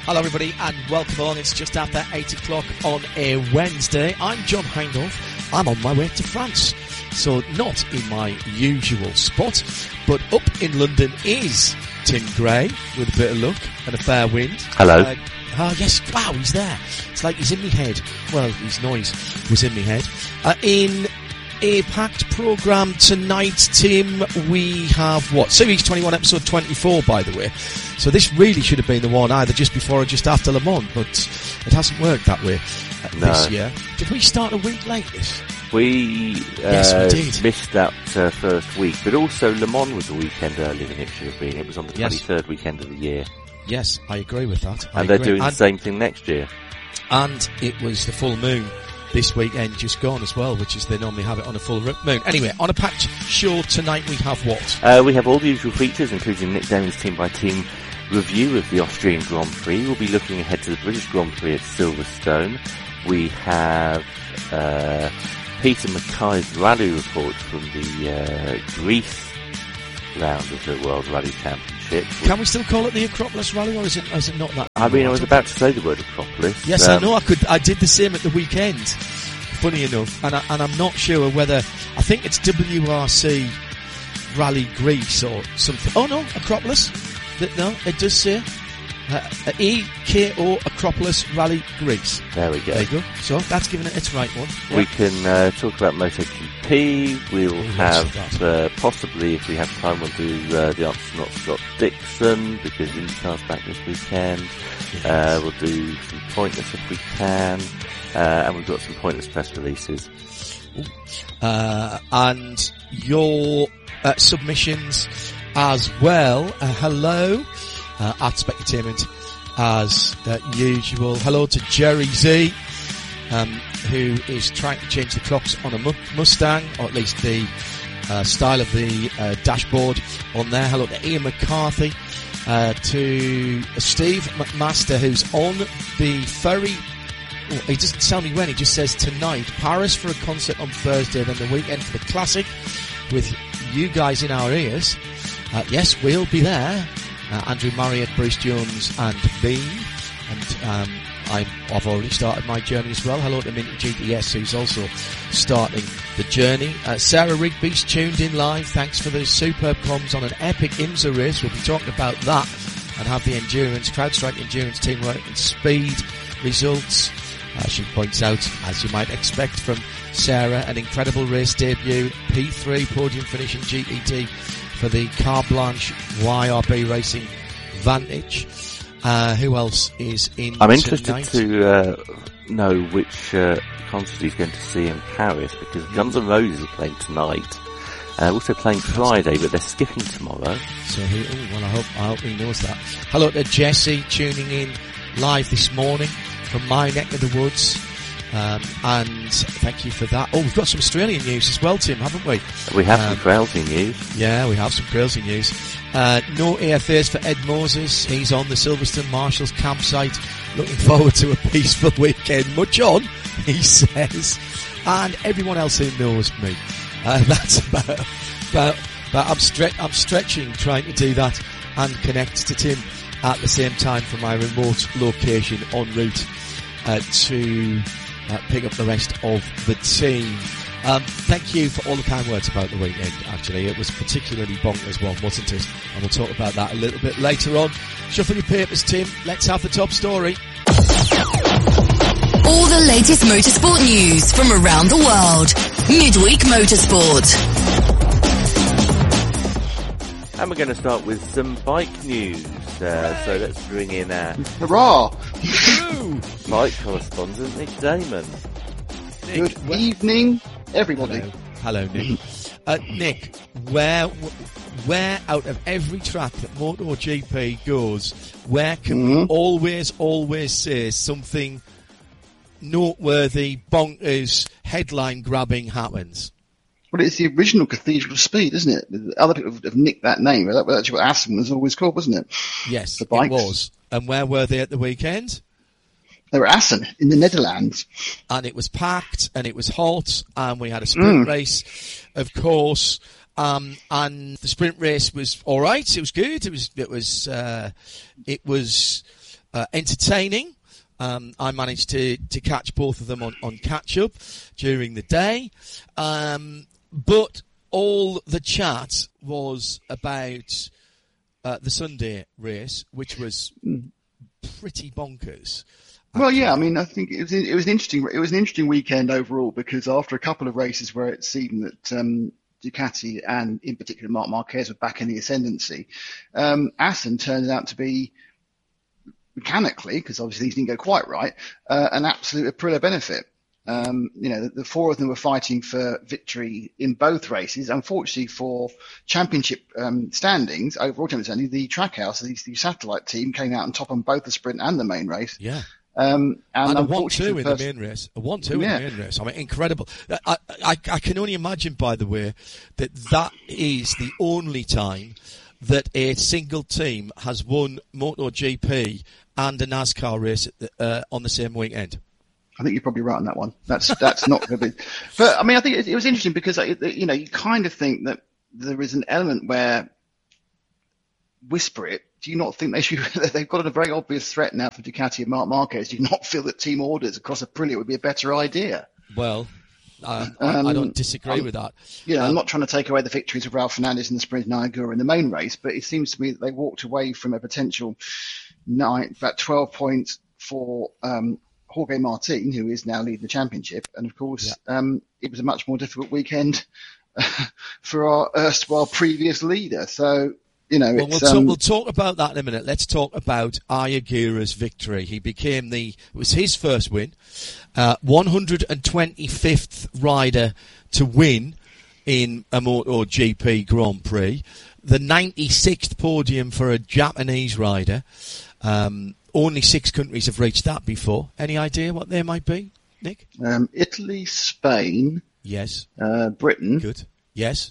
Hello everybody and welcome on. It's just after 8 o'clock on a Wednesday. I'm John Hindolph. I'm on my way to France. So not in my usual spot, but up in London is Tim Gray with a bit of luck and a fair wind. Hello. Yes, wow, he's there. It's like he's in my head. Well, his noise was in my head. In a packed programme tonight, Tim, we have what? Series 21, episode 24, by the way. So this really should have been the one either just before or just after Le Mans, but it hasn't worked that way this year. Did we start a week late this? Yes, we did. Missed that first week, but also Le Mans was a weekend earlier than it should have been. It was on the 23rd weekend of the year. Yes, I agree with that. They're doing the same thing next year. And it was the full moon this weekend just gone as well, which is they normally have it on a full moon. Anyway, on a packed show tonight we have what? We have all the usual features, including Nick Damon's team-by-team review of the Austrian Grand Prix. We'll be looking ahead to the British Grand Prix at Silverstone. We have Peter Mackay's rally report from the Greece round of the World Rally Championship. Can we still call it the Acropolis Rally, or is it not that? I mean, I was about to say the word Acropolis. Yes, I know. I did the same at the weekend. Funny enough, and I'm not sure whether I think it's WRC Rally Greece or something. Oh no, Acropolis. No, it does say EKO Acropolis Rally Greece. There we go. There you go. So that's given it its right one. Yeah. We can talk about MotoGP. We'll have possibly, if we have time, we'll do the answer not Scott Dixon because IndyCar's back this weekend. Yes. We'll do some pointless if we can, and we've got some pointless press releases. And your submissions as well. Hello. At Spectainment as usual. Hello to Jerry Z, who is trying to change the clocks on a Mustang, or at least the style of the dashboard on there. Hello to Ian McCarthy, to Steve McMaster, who's on the ferry. Oh, he doesn't tell me when, he just says tonight. Paris for a concert on Thursday, then the weekend for the Classic with you guys in our ears. Yes, we'll be there. Andrew Marriott, Bruce Jones and Bean, and I've already started my journey as well. Hello to Minty GTS, who's also starting the journey. Sarah Rigby's tuned in live. Thanks for the superb comms on an epic IMSA race. We'll be talking about that and have the endurance, CrowdStrike endurance teamwork and speed results. She points out, as you might expect from Sarah, an incredible race debut, P3 podium finish in GTD for the Carte Blanche YRB Racing Vantage. Who else is in I'm interested tonight? To know which concert he's going to see in Paris, because Guns N' Roses are playing tonight. Also playing Friday, but they're skipping tomorrow. So I hope he knows that. Hello to Jesse tuning in live this morning from my neck of the woods. And thank you for that. Oh, we've got some Australian news as well, Tim, haven't we? We have some crazy news. Yeah, we have some crazy news. No AFAs for Ed Moses. He's on the Silverstone Marshals campsite. Looking forward to a peaceful weekend. Much on, he says. And everyone else who knows me. That's about I'm stretching trying to do that and connect to Tim at the same time from my remote location en route to pick up the rest of the team. Thank you for all the kind words about the weekend, actually. It was particularly bonkers one, wasn't it? And we'll talk about that a little bit later on. Shuffle your papers, Tim. Let's have the top story. All the latest motorsport news from around the world. Midweek Motorsport. And we're going to start with some bike news. So let's bring in our Hurrah! bike correspondent, Nick Damon. Good evening, everybody. Hello, Nick. Nick, where out of every track that MotoGP goes, where can we always say something noteworthy, bonkers, headline-grabbing happens? Well, it's the original Cathedral Speed, isn't it? Other people have nicked that name. That was actually what Aston was always called, wasn't it? Yes, it was. And where were they at the weekend? They were Assen in the Netherlands. And it was packed, and it was hot, and we had a sprint race, of course. And the sprint race was all right. It was good. It was entertaining. I managed to catch both of them on catch up during the day. But all the chat was about the Sunday race, which was pretty bonkers. Well, yeah, I mean, I think it was an interesting weekend overall, because after a couple of races where it seemed that Ducati and in particular Marc Marquez were back in the ascendancy, Assen turned out to be, mechanically, because obviously these didn't go quite right, an absolute Aprilia benefit. The four of them were fighting for victory in both races. Unfortunately for championship standings, overall championship standings, the Trackhouse, the satellite team, came out on top on both the sprint and the main race. Yeah. And a 1-2 in the main race. A 1-2 in the main race. I mean, incredible. I can only imagine, by the way, that is the only time that a single team has won MotoGP and a NASCAR race on the same weekend. I think you're probably right on that one. That's not going to be. But I mean, I think it was interesting because you kind of think that there is an element where whisper it. Do you not think they've got a very obvious threat now for Ducati and Marc Marquez? Do you not feel that team orders across Aprilia would be a better idea? Well, I don't disagree with that. I'm not trying to take away the victories of Ralph Fernandez in the sprint and Ayagura in the main race, but it seems to me that they walked away from a potential about 12 points for Jorge Martin, who is now leading the championship. And of course, it was a much more difficult weekend for our erstwhile previous leader. So, we'll talk about that in a minute. Let's talk about Ayagura's victory. It was his first win, 125th rider to win in a MotoGP Grand Prix, the 96th podium for a Japanese rider. Only 6 countries have reached that before. Any idea what they might be, Nick? Italy, Spain. Yes. Britain. Good. Yes.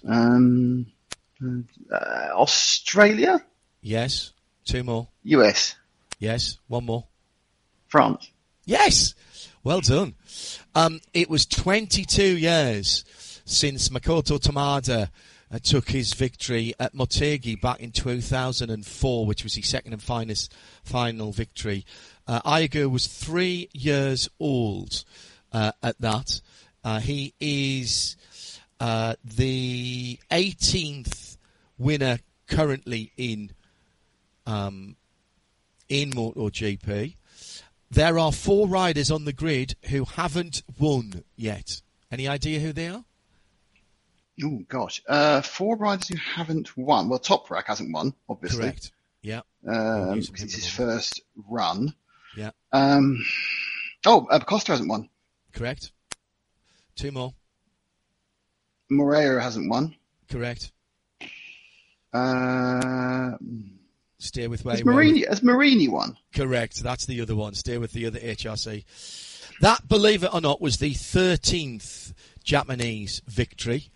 Australia? Yes. 2 more. US? Yes. 1 more. France? Yes. Well done. It was 22 years since Makoto Tamada took his victory at Motegi back in 2004, which was his second and final victory. Ayagura was 3 years old at that. He is the 18th winner currently in MotoGP. There are 4 riders on the grid who haven't won yet. Any idea who they are? Oh gosh, 4 riders who haven't won. Well, Toprak hasn't won, obviously. Correct. Yeah. Because it's his first run. Yeah. Costa hasn't won. Correct. 2 more. Moreira hasn't won. Correct. Stay with where has Marini won? Correct. That's the other one. Stay with the other HRC. That, believe it or not, was the 13th Japanese victory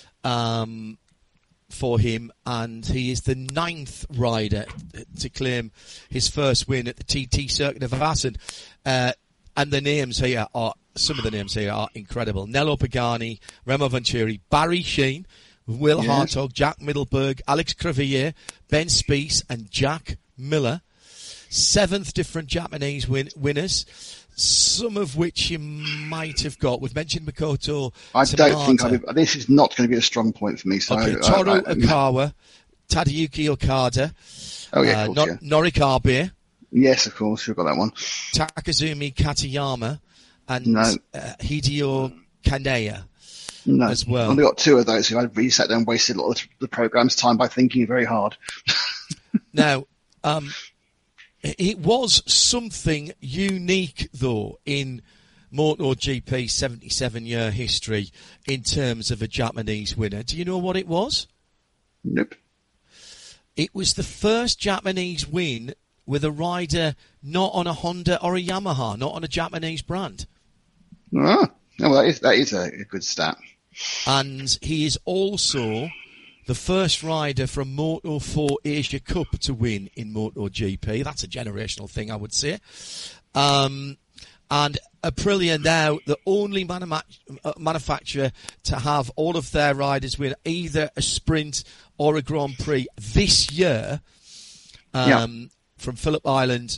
for him, and he is the 9th rider to claim his first win at the TT Circuit of Assen. And some of the names here are incredible. Nello Pagani, Remo Venturi, Barry Sheene, Will Hartog, Jack Middleberg, Alex Crevier, Ben Spieth and Jack Miller. 7th different Japanese winners, some of which you might have got. We've mentioned Makoto Tamada. Don't think this is not going to be a strong point for me. So okay, Toru Okawa, Tadayuki Okada, Norik Abe. Yes, of course, you've got that one. Takazumi Katayama and Hideo Kanea. No, as well. I've only got 2 of those who I've really sat down and wasted a lot of the programme's time by thinking very hard. Now, it was something unique, though, in MotoGP 77-year history in terms of a Japanese winner. Do you know what it was? Nope. It was the first Japanese win with a rider not on a Honda or a Yamaha, not on a Japanese brand. Well, that is a good stat. And he is also the first rider from Moto4 Asia Cup to win in MotoGP. That's a generational thing, I would say. And Aprilia now, the only manufacturer to have all of their riders win either a sprint or a Grand Prix this year, from Phillip Island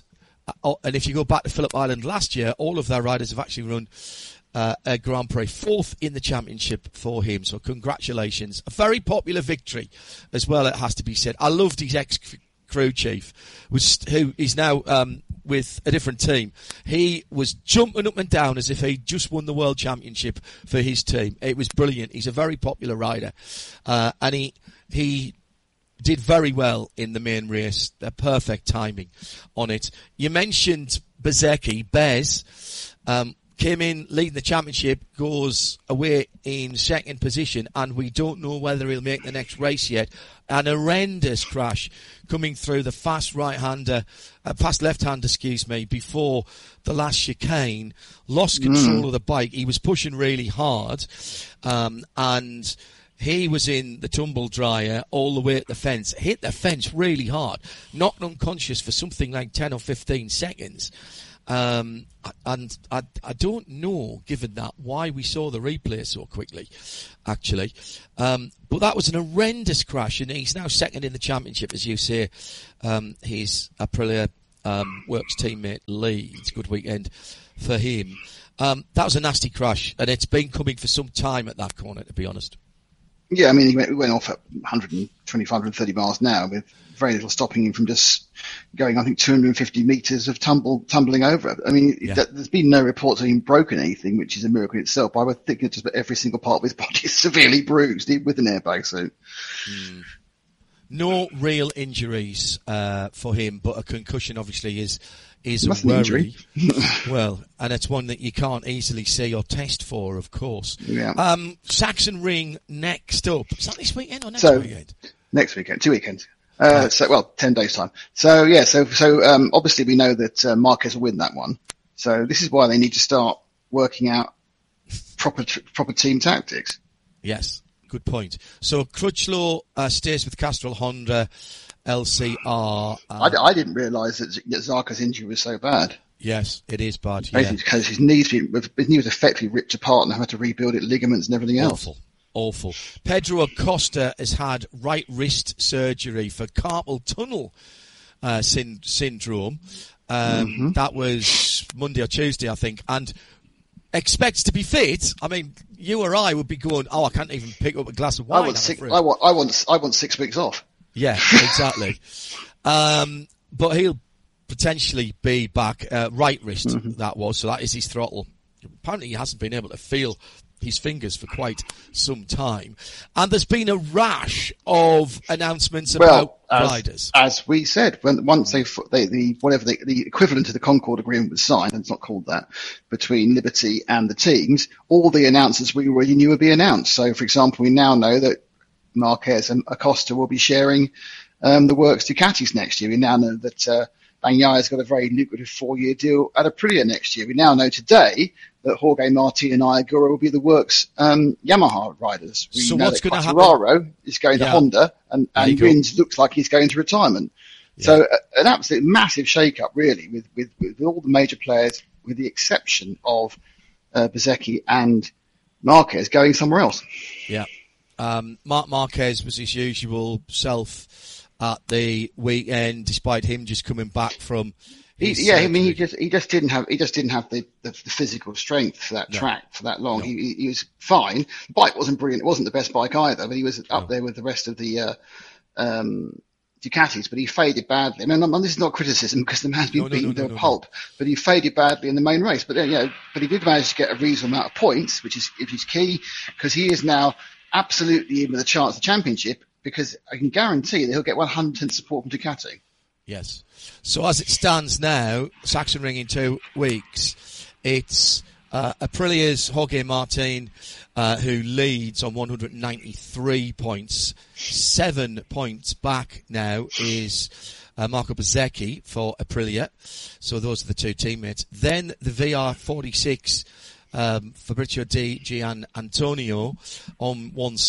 And if you go back to Phillip Island last year, all of their riders have actually run a Grand Prix, 4th in the championship for him. So congratulations. A very popular victory as well, it has to be said. I loved his ex-crew chief, who is now with a different team. He was jumping up and down as if he'd just won the World Championship for his team. It was brilliant. He's a very popular rider. And he did very well in the main race. Perfect timing on it. You mentioned Bezzecchi. Bez came in leading the championship, goes away in second position, and we don't know whether he'll make the next race yet. An horrendous crash coming through the fast left-hander, before the last chicane. Lost control of the bike. He was pushing really hard, and he was in the tumble dryer all the way at the fence, hit the fence really hard, knocked unconscious for something like 10 or 15 seconds. And I don't know, given that, why we saw the replay so quickly, actually. But that was an horrendous crash, and he's now second in the championship, as you say. His Aprilia Works teammate leads. Good weekend for him. That was a nasty crash, and it's been coming for some time at that corner, to be honest. Yeah, I mean, he went off at 125, 130 miles an hour with very little stopping him from just going, I think, 250 metres of tumbling over it. I mean, there's been no reports of him broken anything, which is a miracle in itself. But I would think it's just that every single part of his body is severely bruised, even with an airbag suit. No real injuries for him, but a concussion obviously is That's a worry. an injury. Well, and it's one that you can't easily see or test for, of course. Yeah. Sachsenring next up. Is that this weekend or next weekend? Next weekend, 2 weekends. 10 days time. So obviously we know that Marquez will win that one. So this is why they need to start working out proper team tactics. Yes, good point. So Crutchlow stays with Castrol Honda LCR. I didn't realise that Zarco's injury was so bad. Yes, it is bad. Basically, because his knee was effectively ripped apart and had to rebuild it, ligaments and everything else. Awful. Pedro Acosta has had right wrist surgery for carpal tunnel syndrome. That was Monday or Tuesday, I think, and expects to be fit. I mean, you or I would be going, I can't even pick up a glass of wine. I want 6 weeks off. Yeah, exactly. But he'll potentially be back. Right wrist, that was. So that is his throttle. Apparently he hasn't been able to feel his fingers for quite some time. And there's been a rash of announcements about riders. As we said, once the equivalent of the Concord Agreement was signed, and it's not called that, between Liberty and the teams, all the announcers we already knew would be announced. So, for example, we now know that Marquez and Acosta will be sharing the Works Ducatis next year. We now know that Bagnaia got a very lucrative 4-year deal at Aprilia next year. We now know today that Jorge Martin and Ayagura will be the Works Yamaha riders. We know what's going to happen? Quartararo is going to Honda, and Rins looks like he's going to retirement. Yeah. So an absolute massive shake-up, really, with all the major players, with the exception of Bezzecchi and Marquez going somewhere else. Yeah. Marc Marquez was his usual self at the weekend, despite him just coming back from. He just didn't have the physical strength for that track for that long. No. He was fine. The bike wasn't brilliant. It wasn't the best bike either, but he was up there with the rest of the Ducatis. But he faded badly. I mean, this is not criticism because the man's been beaten to a pulp. But he faded badly in the main race. But but he did manage to get a reasonable amount of points, which is key because he is now absolutely in with a chance of the championship. Because I can guarantee that he'll get 100% support from Ducati. Yes. So as it stands now, Sachsenring in 2 weeks, it's Aprilia's Jorge Martin, who leads on 193 points. 7 points back now is Marco Bezzecchi for Aprilia. So those are the two teammates. Then the VR46, Fabrizio Di Gian Antonio on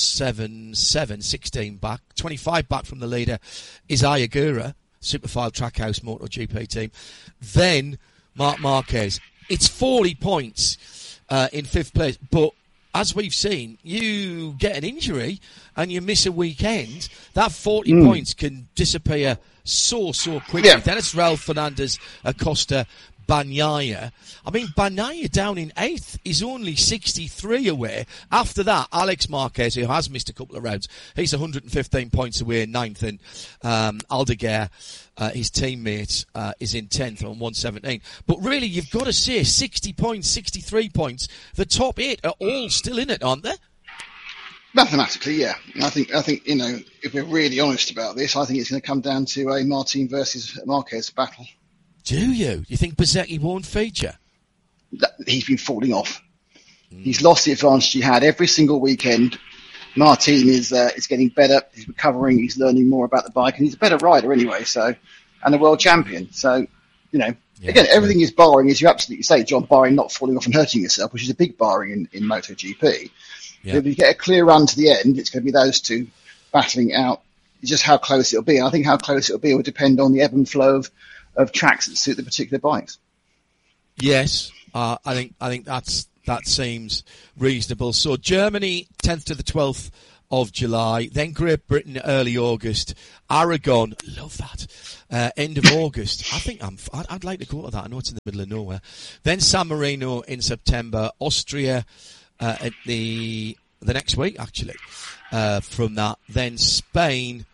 177, 16 back. 25 back from the leader is Ayagura, Superfile Trackhouse MotoGP team. Then Marc Marquez. It's 40 points in 5th place, but as we've seen, you get an injury and you miss a weekend, that 40 points can disappear so quickly. Yeah. Then it's Raul Fernandez, Acosta, Bagnaia. I mean, Bagnaia down in 8th is only 63 away. After that, Alex Marquez, who has missed a couple of rounds, he's 115 points away in 9th, and Aldeguer, his teammate, is in 10th on 117. But really, you've got to say 60 points, 63 points. The top 8 are all still in it, aren't they? Mathematically, yeah. I think if we're really honest about this, I think it's going to come down to a Martin versus Marquez battle. Do you? You think Bezzecchi won't feature? He's been falling off. He's lost the advantage he had every single weekend. Martin is getting better. He's recovering. He's learning more about the bike, and he's a better rider anyway. So, and a world champion. So, again, everything is barring, as you absolutely say, John, barring not falling off and hurting yourself, which is a big barring in MotoGP. Yeah. If you get a clear run to the end, it's going to be those two battling out. Just how close it'll be. And I think how close it'll be will depend on the ebb and flow of tracks that suit the particular bikes. Yes, I think that seems reasonable. So Germany, 10th to the 12th of July, then Great Britain early August, Aragon, love that, end of August. I think I'd like to go to that. I know it's in the middle of nowhere. Then San Marino in September, Austria at the next week actually. From that, then Spain,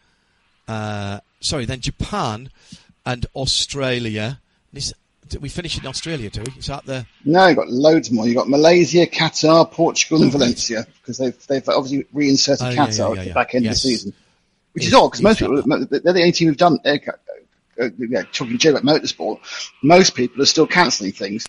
then Japan. And Australia. We finish in Australia, do we? Is that the... No, you've got loads more. You've got Malaysia, Qatar, Portugal and Valencia, because they've obviously reinserted Qatar at the back end of the season. Which is odd, because most people, they're the only team who've done, talking Joe about motorsport, most people are still cancelling things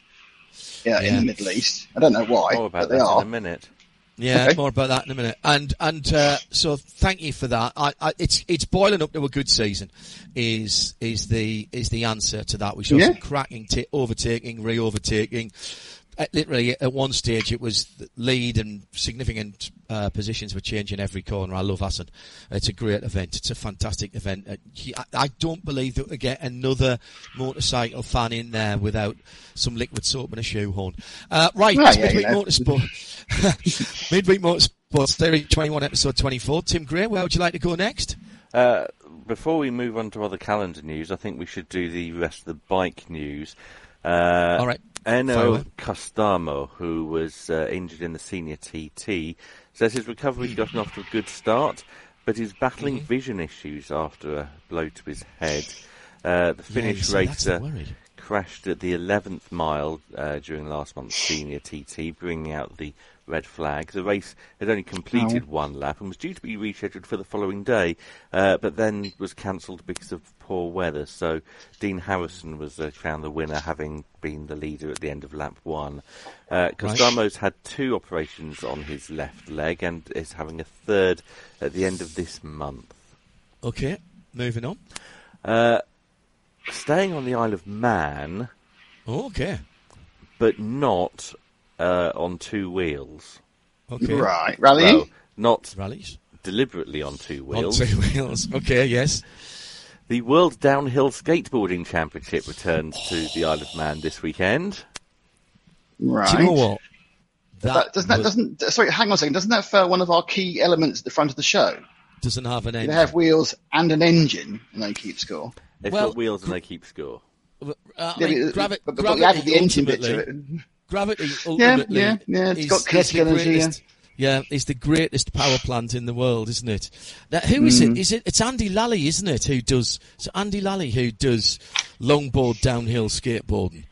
in the Middle East. I don't know why, but they are. In a minute. Yeah, okay. More about that in a minute. And so thank you for that. It's boiling up to a good season is the answer to that. We saw some cracking overtaking, re-overtaking. Literally at one stage it was lead and significant positions were changing every corner. I love Assen. It's a great event. It's a fantastic event. I don't believe that we get another motorcycle fan in there without some liquid soap and a shoehorn. Midweek Motorsport. Midweek Motorsport, Series 21, Episode 24. Tim Gray, where would you like to go next? Before we move on to other calendar news, I think we should do the rest of the bike news. All right. Enno Costamo, who was injured in the senior TT, says his recovery's gotten off to a good start, but he's battling vision issues after a blow to his head. The Finnish racer crashed at the 11th mile during last month's senior TT, bringing out the red flag. The race had only completed one lap and was due to be rescheduled for the following day, but then was cancelled because of poor weather. So Dean Harrison was crowned the winner, having been the leader at the end of lap 1. Costamo's had 2 operations on his left leg and is having a third at the end of this month. Okay, moving on. Staying on the Isle of Man. Okay. But not on 2 wheels. Okay. Right. Rallying? Well, not rallies. Deliberately on 2 wheels. On 2 wheels. Okay, yes. The World Downhill Skateboarding Championship returns to the Isle of Man this weekend. Right. Do you know what? Sorry, hang on a second. Doesn't that fail one of our key elements at the front of the show? Doesn't have an engine. They have wheels and an engine, and they keep score. They've got wheels and they keep score. Gravity the engine bit to it. Gravity ultimately it's got kinetic energy. Yeah, it's the greatest power plant in the world, isn't it? Now, who is it? It's Andy Lally, isn't it? Andy Lally who does longboard downhill skateboarding.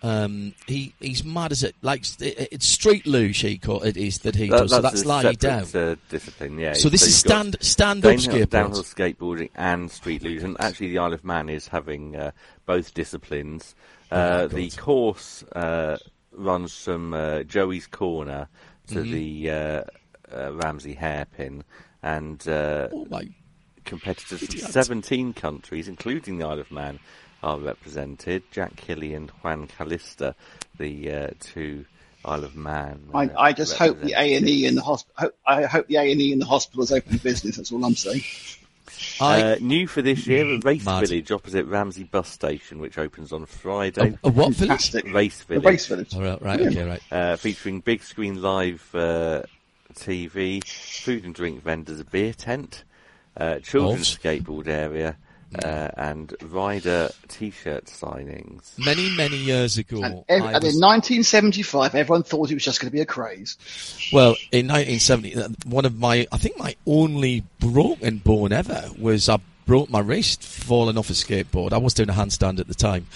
He's mad as it. Like it's street luge he does. So that's Lally down. Discipline, yeah. So this is stand up skateboarding, downhill skateboarding and street luge, and actually the Isle of Man is having both disciplines. The course runs from Joey's Corner to the Ramsey hairpin, and competitors from 17 countries, including the Isle of Man, are represented. Jack Kelly and Juan Calista, the 2 Isle of Man. I just hope the A&E in the hospital. I hope the A&E in the hospital is open for business. That's all I'm saying. New for this year, a race Mad. village opposite Ramsey bus station, which opens on Friday. A what village? Fantastic. Race The village. race village. Oh, right, okay, right. Featuring big screen live TV, food and drink vendors, a beer tent, children's skateboard area, and rider T-shirt signings. Many years ago, And in 1975, everyone thought it was just going to be a craze. well, in 1970, I think my only broken bone ever was I broke my wrist falling off a skateboard. I was doing a handstand at the time,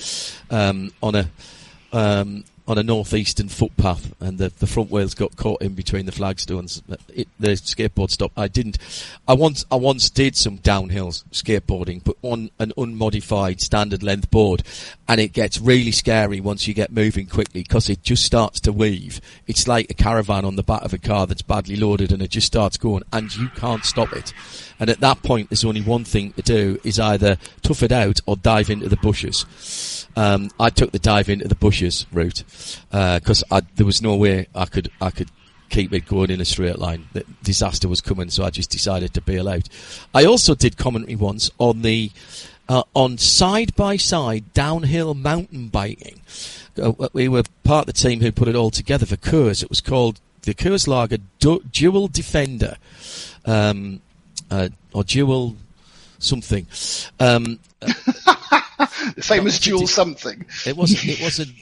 on a northeastern footpath, and the front wheels got caught in between the flagstones. The skateboard stopped. I once did some downhill skateboarding, but on an unmodified standard length board, and it gets really scary once you get moving quickly because it just starts to weave. It's like a caravan on the back of a car that's badly loaded, and it just starts going, and you can't stop it. And at that point, there's only one thing to do: is either tough it out or dive into the bushes. I took the dive into the bushes route because there was no way I could keep it going in a straight line. The disaster was coming, so I just decided to bail out. I also did commentary once on the on side-by-side downhill mountain biking. We were part of the team who put it all together for Coors. It was called the Coors Lager Dual Defender, or Dual something. The famous dual something. It was